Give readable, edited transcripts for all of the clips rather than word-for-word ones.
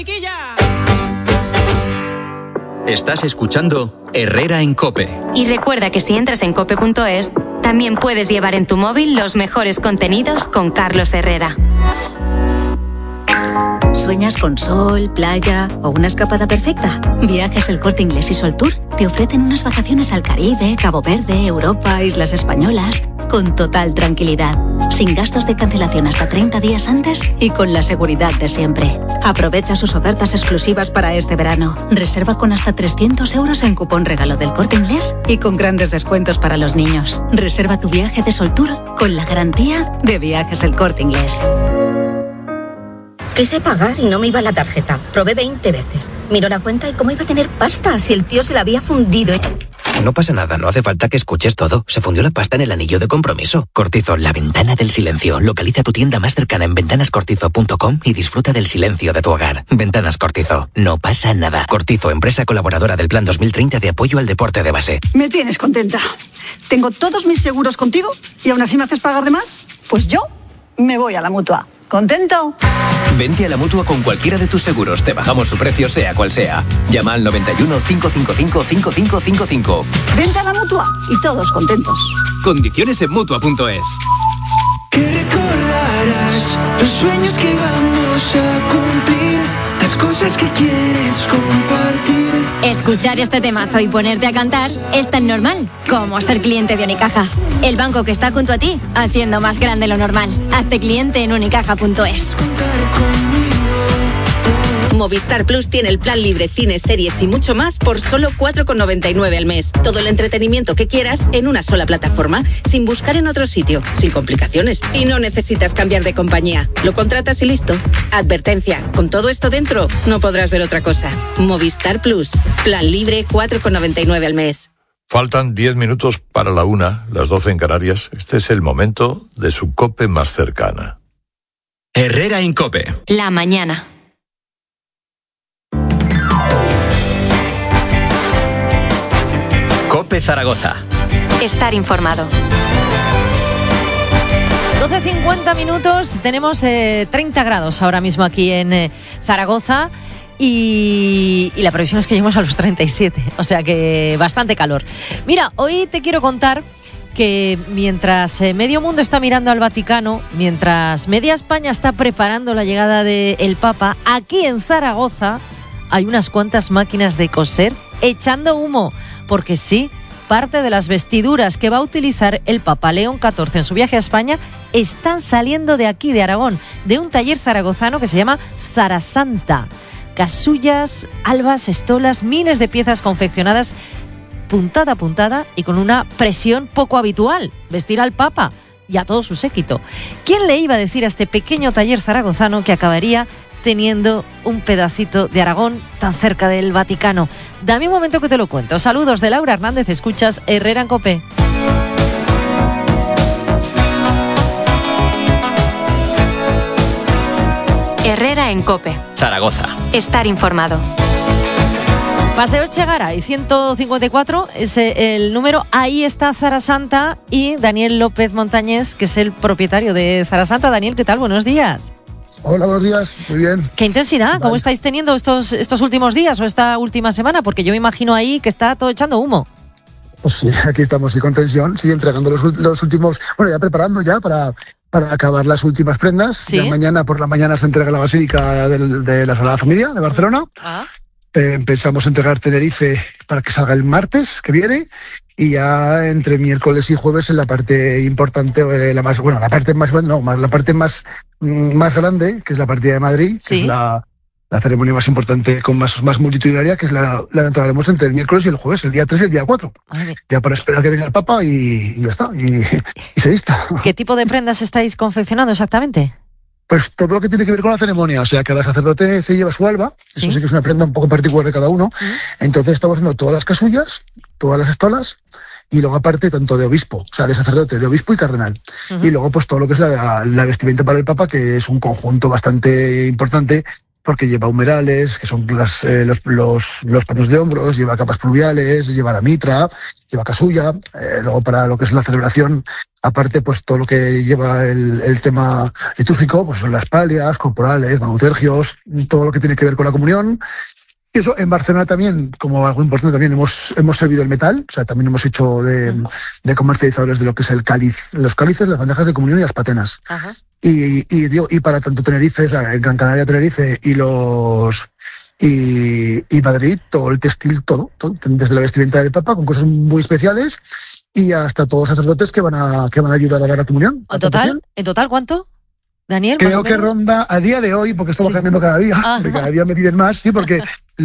chiquilla! Estás escuchando Herrera en COPE. Y recuerda que si entras en cope.es, también puedes llevar en tu móvil los mejores contenidos con Carlos Herrera. ¿Sueñas con sol, playa o una escapada perfecta? Viajes El Corte Inglés y Sol Tour te ofrecen unas vacaciones al Caribe, Cabo Verde, Europa, Islas Españolas, con total tranquilidad, sin gastos de cancelación hasta 30 días antes y con la seguridad de siempre. Aprovecha sus ofertas exclusivas para este verano. Reserva con hasta 300 euros en cupón regalo del Corte Inglés y con grandes descuentos para los niños. Reserva tu viaje de Sol Tour con la garantía de Viajes El Corte Inglés. Quise pagar y no me iba la tarjeta. Probé 20 veces. Miró la cuenta y cómo iba a tener pasta si el tío se la había fundido. No pasa nada, no hace falta que escuches todo. Se fundió la pasta en el anillo de compromiso. Cortizo, la ventana del silencio. Localiza tu tienda más cercana en ventanascortizo.com y disfruta del silencio de tu hogar. Ventanas Cortizo, no pasa nada. Cortizo, empresa colaboradora del Plan 2030 de apoyo al deporte de base. Me tienes contenta. Tengo todos mis seguros contigo y aún así me haces pagar de más. Pues yo me voy a la Mutua. ¿Contento? Vente a la Mutua con cualquiera de tus seguros. Te bajamos su precio, sea cual sea. Llama al 91 555 5555. Vente a la Mutua y todos contentos. Condiciones en Mutua.es. Que recordarás los sueños que vamos a cumplir, las cosas que quieres compartir. Escuchar este temazo y ponerte a cantar es tan normal como ser cliente de Unicaja. El banco que está junto a ti, haciendo más grande lo normal. Hazte cliente en unicaja.es. Movistar Plus tiene el plan libre, cines, series y mucho más por solo 4,99 al mes. Todo el entretenimiento que quieras en una sola plataforma, sin buscar en otro sitio, sin complicaciones. Y no necesitas cambiar de compañía. Lo contratas y listo. Advertencia, con todo esto dentro, no podrás ver otra cosa. Movistar Plus, plan libre, 4,99 al mes. Faltan 10 minutos para la 1, las 12 en Canarias. Este es el momento de su COPE más cercana. Herrera en COPE. La mañana. COPE Zaragoza. Estar informado. 12:50 minutos, tenemos 30 grados ahora mismo aquí en Zaragoza y la previsión es que lleguemos a los 37, o sea que bastante calor. Mira, hoy te quiero contar que mientras medio mundo está mirando al Vaticano, mientras media España está preparando la llegada del Papa, aquí en Zaragoza hay unas cuantas máquinas de coser echando humo, porque sí, parte de las vestiduras que va a utilizar el Papa León XIV en su viaje a España están saliendo de aquí, de Aragón, de un taller zaragozano que se llama Zarasanta. Casullas, albas, estolas, miles de piezas confeccionadas puntada a puntada y con una presión poco habitual, vestir al Papa y a todo su séquito. ¿Quién le iba a decir a este pequeño taller zaragozano que acabaría teniendo un pedacito de Aragón tan cerca del Vaticano? Dame un momento que te lo cuento. Saludos de Laura Hernández, escuchas Herrera en COPE. Herrera en COPE. Zaragoza. Estar informado. Paseo Echegaray 154 es el número. Ahí está Zarasanta y Daniel López Montañés, que es el propietario de Zarasanta. Daniel, ¿qué tal? Buenos días. Hola, buenos días, muy bien. ¿Qué intensidad? ¿Cómo estáis teniendo estos últimos días o esta última semana? Porque yo me imagino ahí que está todo echando humo. Pues sí, aquí estamos, sí, con tensión, sí, entregando los últimos, bueno, ya preparando ya para acabar las últimas prendas. ¿Sí? Ya mañana por la mañana se entrega la Basílica de la Sagrada Familia de Barcelona. Empezamos a entregar Tenerife para que salga el martes que viene, y ya entre miércoles y jueves en la parte importante, la parte más grande, que es la partida de Madrid, sí, que es la ceremonia más importante, con más multitudinaria, que es la entregaremos entre el miércoles y el jueves, el día 3 y el día 4. Ya para esperar que venga el Papa y ya está, y se vista. ¿Qué tipo de prendas estáis confeccionando exactamente? Pues todo lo que tiene que ver con la ceremonia, o sea, cada sacerdote se lleva su alba, ¿sí? Eso sí que es una prenda un poco particular de cada uno. Entonces estamos haciendo todas las casullas, todas las estolas, y luego aparte tanto de obispo, o sea, de sacerdote, de obispo y cardenal. Y luego pues todo lo que es la vestimenta para el Papa, que es un conjunto bastante importante, porque lleva humerales, que son los paños de hombros, lleva capas pluviales, lleva la mitra, lleva casulla. Luego para lo que es la celebración, aparte pues todo lo que lleva el tema litúrgico, pues son las palias, corporales, mautergios, todo lo que tiene que ver con la comunión. Y eso en Barcelona también, como algo importante, también hemos servido el metal, o sea, también hemos hecho de comercializadores de lo que es el cáliz, los cálices, las bandejas de comunión y las patenas. Ajá. Y para tanto Tenerife, o sea, en Gran Canaria, Tenerife y Madrid, todo el textil, todo, desde la vestimenta del Papa, con cosas muy especiales, y hasta todos los sacerdotes que van a ayudar a dar la comunión. ¿En total cuánto? Daniel, creo que ronda a día de hoy, porque esto va cambiando cada día, porque cada día me piden más, sí, porque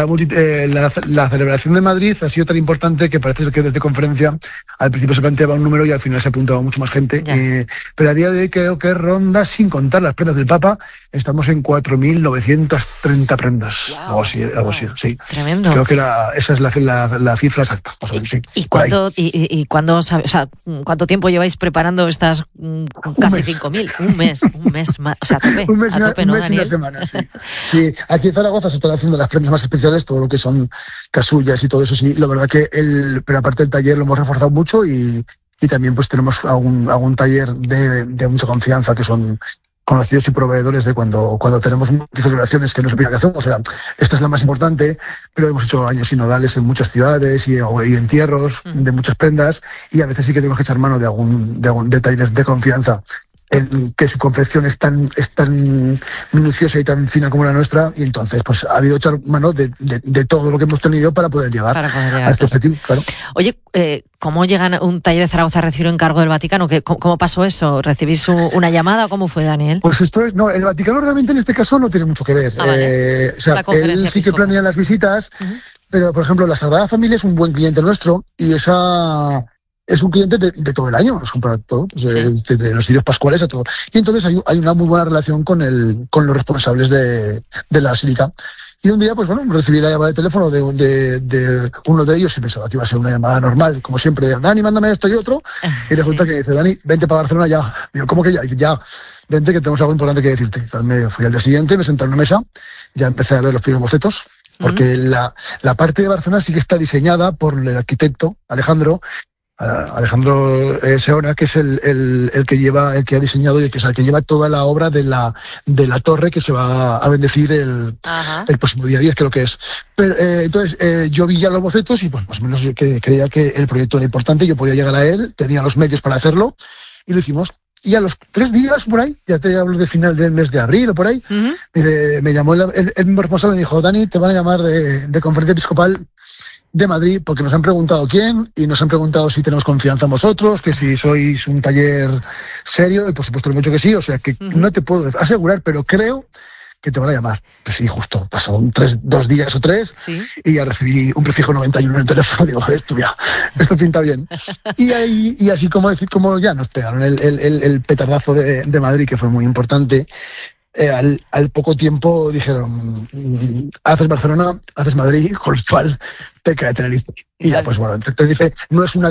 la celebración de Madrid ha sido tan importante que parece que desde conferencia al principio se planteaba un número y al final se apuntaba mucho más gente. Pero a día de hoy creo que ronda, sin contar las prendas del Papa, estamos en 4.930 prendas. Wow. Algo así, sí. Tremendo. Creo que esa es la cifra exacta. Sí. ¿Y cuánto tiempo lleváis preparando estas casi 5.000? Un mes más, o sea, un mes y una semana, sí. Sí, aquí en Zaragoza se están haciendo las prendas más especiales, todo lo que son casullas y todo eso, sí. La verdad que pero aparte del taller lo hemos reforzado mucho y también pues tenemos algún taller de mucha confianza que son conocidos y proveedores de cuando tenemos celebraciones que no se pide que hacemos. O sea, esta es la más importante, pero hemos hecho años sinodales en muchas ciudades y entierros de muchas prendas, y a veces sí que tenemos que echar mano de talleres de confianza, en que su confección es tan minuciosa y tan fina como la nuestra, y entonces pues ha habido echar mano de todo lo que hemos tenido para poder llegar a este objetivo, claro. Oye, ¿cómo llegan un taller de Zaragoza a recibir un encargo del Vaticano? ¿Cómo pasó eso? ¿Recibís una llamada o cómo fue, Daniel? Pues el Vaticano realmente en este caso no tiene mucho que ver. Vale. O sea, él sí que planea las visitas, pero por ejemplo la Sagrada Familia es un buen cliente nuestro, y es un cliente de todo el año, nos compra todo, pues, de los días pascuales a todo. Y entonces hay una muy buena relación con los responsables de la basílica. Y un día, pues bueno, recibí la llamada de teléfono de uno de ellos y pensaba que iba a ser una llamada normal, como siempre, Dani, mándame esto y otro. Y resulta que dice, Dani, vente para Barcelona ya. Digo, ¿cómo que ya? Y dice, ya, vente que tenemos algo importante que decirte. Entonces me fui al día siguiente, me senté en una mesa, ya empecé a ver los primeros bocetos, porque la parte de Barcelona sí que está diseñada por el arquitecto Alejandro Seona, que es el que ha diseñado y el que lleva toda la obra de la torre que se va a bendecir el próximo día 10, creo que es. Pero, entonces yo vi ya los bocetos y pues más o menos yo creía que el proyecto era importante, yo podía llegar a él, tenía los medios para hacerlo y lo hicimos. Y a los 3 días por ahí, ya te hablo de final del mes de abril o por ahí, me llamó el mismo responsable y me dijo, Dani, te van a llamar de Conferencia Episcopal de Madrid, porque nos han preguntado quién, y nos han preguntado si tenemos confianza en vosotros, que si sois un taller serio, y por supuesto lo he dicho que sí, o sea que no te puedo asegurar, pero creo que te van a llamar. Pues sí, justo, pasaron 2 días o 3, y ya recibí un prefijo 91 en el teléfono, digo, esto pinta bien. Y así como ya nos pegaron el petardazo de Madrid, que fue muy importante. Al poco tiempo dijeron, haces Barcelona, haces Madrid, con lo cual peca de Tenerife. Y ya, pues bueno, Tenerife no es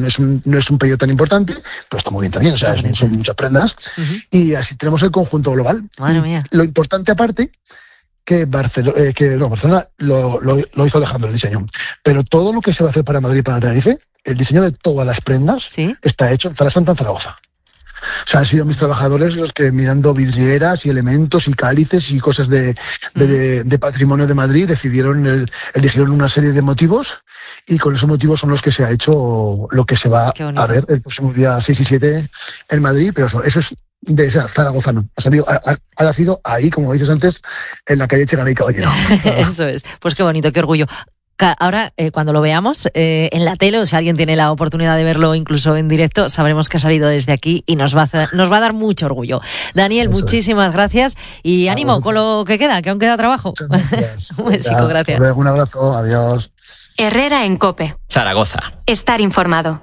un pedido tan importante, pero está muy bien también, o sea, son muchas prendas. Y así tenemos el conjunto global. Madre mía. Lo importante aparte, que Barcelona lo hizo Alejandro, el diseño. Pero todo lo que se va a hacer para Madrid y para Tenerife, el diseño de todas las prendas, está hecho en Santa Zaragoza. O sea, han sido mis trabajadores los que, mirando vidrieras y elementos y cálices y cosas de patrimonio de Madrid, eligieron una serie de motivos, y con esos motivos son los que se ha hecho lo que se va a ver el próximo día 6 y 7 en Madrid. Pero eso es de zaragozano. Ha nacido ahí, como dices antes, en la calle Echegaray Caballero. Eso es. Pues qué bonito, qué orgullo. Ahora, cuando lo veamos en la tele, o si alguien tiene la oportunidad de verlo incluso en directo, sabremos que ha salido desde aquí y nos va a dar mucho orgullo. Daniel, muchísimas gracias y ánimo con lo que queda, que aún queda trabajo. Un besico, gracias. Un abrazo, adiós. Herrera en COPE. Zaragoza. Estar informado.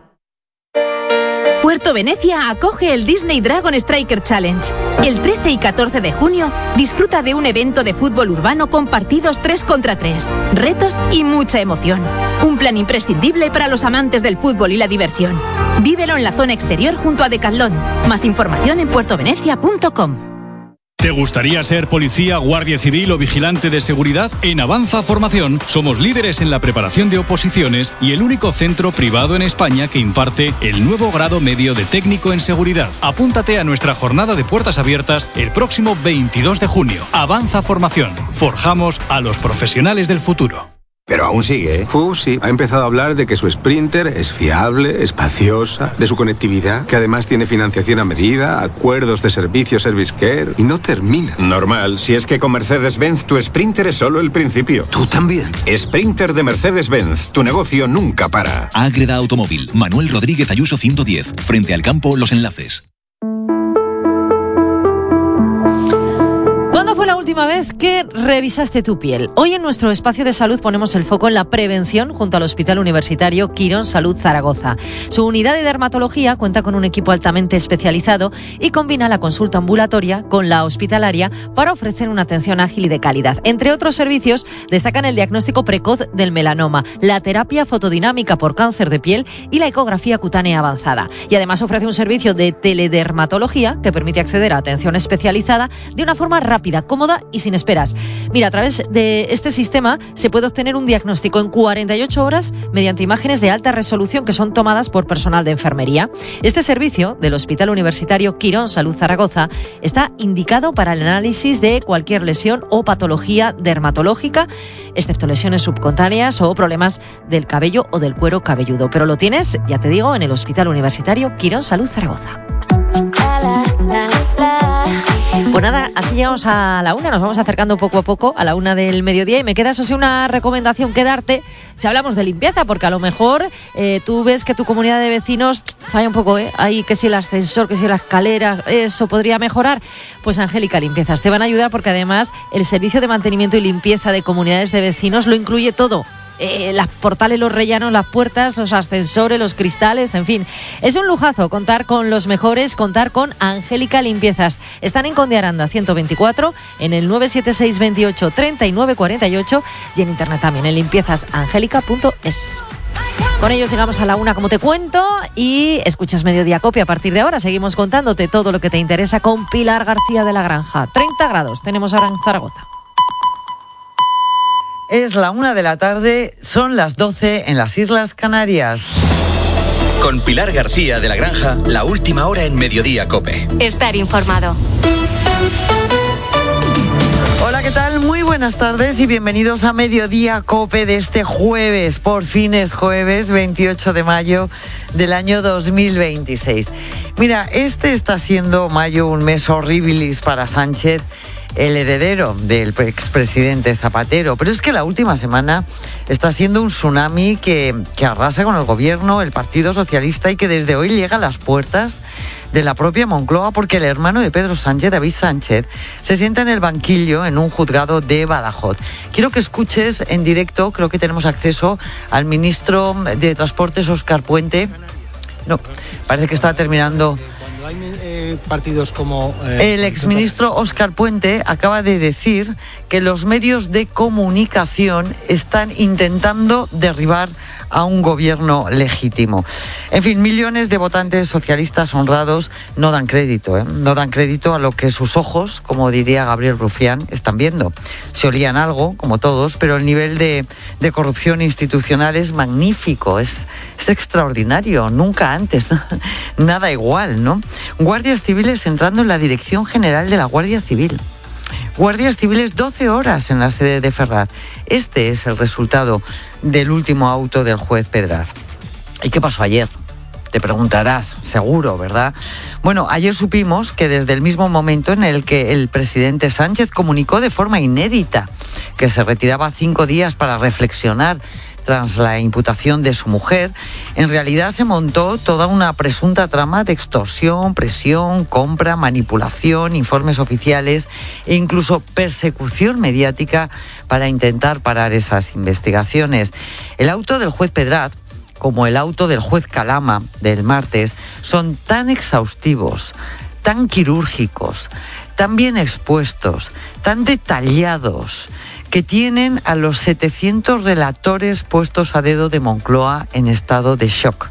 Puerto Venecia acoge el Disney Dragon Striker Challenge. El 13 y 14 de junio disfruta de un evento de fútbol urbano con partidos 3 contra 3, retos y mucha emoción. Un plan imprescindible para los amantes del fútbol y la diversión. Vívelo en la zona exterior junto a Decathlon. Más información en puertovenecia.com. ¿Te gustaría ser policía, guardia civil o vigilante de seguridad? En Avanza Formación somos líderes en la preparación de oposiciones y el único centro privado en España que imparte el nuevo grado medio de técnico en seguridad. Apúntate a nuestra jornada de puertas abiertas el próximo 22 de junio. Avanza Formación. Forjamos a los profesionales del futuro. Pero aún sigue, ¿eh? Sí, ha empezado a hablar de que su Sprinter es fiable, espaciosa, de su conectividad, que además tiene financiación a medida, acuerdos de servicio Service Care, y no termina. Normal, si es que con Mercedes-Benz tu Sprinter es solo el principio. ¿Tú también? Sprinter de Mercedes-Benz, tu negocio nunca para. Ágreda Automóvil, Manuel Rodríguez Ayuso 110, frente al campo Los Enlaces. ¿Cuándo fue la última vez que revisaste tu piel? Hoy en nuestro espacio de salud ponemos el foco en la prevención junto al Hospital Universitario Quirón Salud Zaragoza. Su unidad de dermatología cuenta con un equipo altamente especializado y combina la consulta ambulatoria con la hospitalaria para ofrecer una atención ágil y de calidad. Entre otros servicios destacan el diagnóstico precoz del melanoma, la terapia fotodinámica por cáncer de piel y la ecografía cutánea avanzada. Y además ofrece un servicio de teledermatología que permite acceder a atención especializada de una forma rápida, cómoda y sin esperas. Mira, a través de este sistema se puede obtener un diagnóstico en 48 horas mediante imágenes de alta resolución que son tomadas por personal de enfermería. Este servicio del Hospital Universitario Quirón Salud Zaragoza está indicado para el análisis de cualquier lesión o patología dermatológica, excepto lesiones subcutáneas o problemas del cabello o del cuero cabelludo. Pero lo tienes, ya te digo, en el Hospital Universitario Quirón Salud Zaragoza. Pues nada, así llegamos a la 1, nos vamos acercando poco a poco a la 1 del mediodía y me queda eso sí una recomendación que darte si hablamos de limpieza, porque a lo mejor tú ves que tu comunidad de vecinos falla un poco, ahí que si el ascensor, que si la escalera, eso podría mejorar. Pues Angélica Limpiezas te van a ayudar porque además el servicio de mantenimiento y limpieza de comunidades de vecinos lo incluye todo. Las portales, los rellanos, las puertas, los ascensores, los cristales, en fin. Es un lujazo contar con los mejores, contar con Angélica Limpiezas. Están en Conde Aranda 124, en el 976 28 39 48 y en internet también en limpiezasangelica.es. Con ellos llegamos a la 1, como te cuento, y escuchas Mediodía Cope. A partir de ahora seguimos contándote todo lo que te interesa con Pilar García de la Granja. 30 grados tenemos ahora en Zaragoza. Es la 1 de la tarde, son las 12 en las Islas Canarias. Con Pilar García de la Granja, la última hora en Mediodía Cope. Estar informado. Hola, ¿qué tal? Muy buenas tardes y bienvenidos a Mediodía Cope de este jueves. Por fin es jueves, 28 de mayo del año 2026. Mira, este está siendo mayo un mes horribilis para Sánchez, el heredero del expresidente Zapatero. Pero es que la última semana está siendo un tsunami que arrasa con el gobierno, el Partido Socialista, y que desde hoy llega a las puertas de la propia Moncloa, porque el hermano de Pedro Sánchez, David Sánchez, se sienta en el banquillo en un juzgado de Badajoz. Quiero que escuches en directo, creo que tenemos acceso al ministro de Transportes, Óscar Puente. No, parece que está terminando. Hay partidos como... el exministro Óscar Puente acaba de decir que los medios de comunicación están intentando derribar a un gobierno legítimo. En fin, millones de votantes socialistas honrados no dan crédito, no dan crédito a lo que sus ojos, como diría Gabriel Rufián, están viendo. Se olían algo, como todos, pero el nivel de corrupción institucional es magnífico, es extraordinario, nunca antes, nada igual, ¿no? Guardias civiles entrando en la Dirección General de la Guardia Civil. Guardias civiles 12 horas en la sede de Ferraz. Este es el resultado del último auto del juez Pedraz. ¿Y qué pasó ayer? Te preguntarás, seguro, ¿verdad? Bueno, ayer supimos que desde el mismo momento en el que el presidente Sánchez comunicó de forma inédita que se retiraba 5 días para reflexionar tras la imputación de su mujer, en realidad se montó toda una presunta trama de extorsión, presión, compra, manipulación, informes oficiales e incluso persecución mediática para intentar parar esas investigaciones. El auto del juez Pedraz, como el auto del juez Calama del martes, son tan exhaustivos, tan quirúrgicos, tan bien expuestos, tan detallados, que tienen a los 700 relatores puestos a dedo de Moncloa en estado de shock.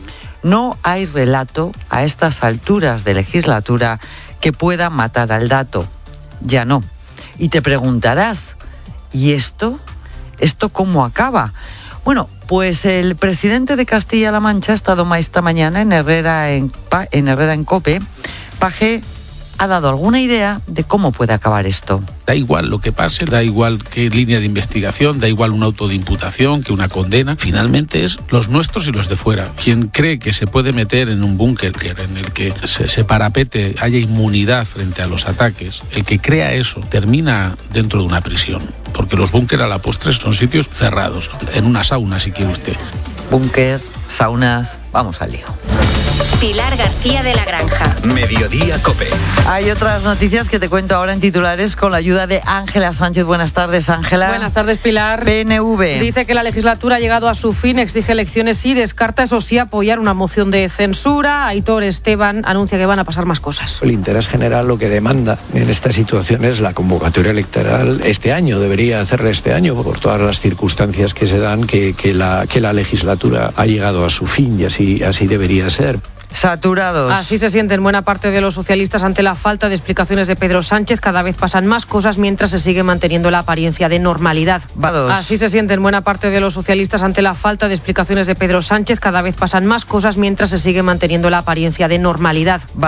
No hay relato a estas alturas de legislatura que pueda matar al dato. ya no. Y te preguntarás, ¿y esto? ¿Esto cómo acaba? Bueno, pues el presidente de Castilla-La Mancha ha estado esta mañana en Herrera en COPE. Paje ha dado alguna idea de cómo puede acabar esto. Da igual lo que pase, da igual qué línea de investigación, da igual un auto de imputación, que una condena. Finalmente es los nuestros y los de fuera. Quien cree que se puede meter en un búnker en el que se parapete, haya inmunidad frente a los ataques, el que crea eso termina dentro de una prisión. Porque los búnker a la postre son sitios cerrados, ¿no? En una sauna, si quiere usted. Búnker, saunas, vamos al lío. Pilar García de la Granja. Mediodía COPE. Hay otras noticias que te cuento ahora en titulares con la ayuda de Ángela Sánchez. Buenas tardes, Ángela. Buenas tardes, Pilar. PNV. Dice que la legislatura ha llegado a su fin, exige elecciones y descarta, eso sí, apoyar una moción de censura. Aitor Esteban anuncia que van a pasar más cosas. El interés general lo que demanda en esta situación es la convocatoria electoral este año. Debería hacerla este año por todas las circunstancias que se dan, que la legislatura ha llegado a su fin y así debería ser. Saturados. Así se sienten buena parte de los socialistas ante la falta de explicaciones de Pedro Sánchez. Cada vez pasan más cosas mientras se sigue manteniendo la apariencia de normalidad. Así se sienten buena parte de los socialistas ante la falta de explicaciones de Pedro Sánchez. Cada vez pasan más cosas mientras se sigue manteniendo la apariencia de normalidad.